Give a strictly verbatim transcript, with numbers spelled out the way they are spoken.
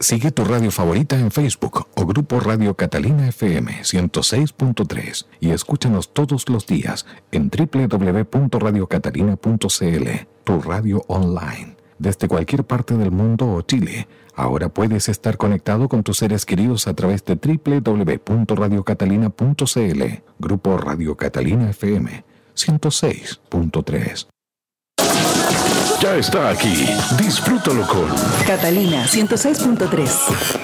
Sigue tu radio favorita en Facebook o Grupo Radio Catalina F M ciento seis punto tres y escúchanos todos los días en doble u doble u doble u punto radio catalina punto c l, tu radio online. Desde cualquier parte del mundo o Chile, ahora puedes estar conectado con tus seres queridos a través de doble u doble u doble u punto radio catalina punto c l. Grupo Radio Catalina F M ciento seis punto tres. Ya está aquí. Disfrútalo con Catalina ciento seis punto tres.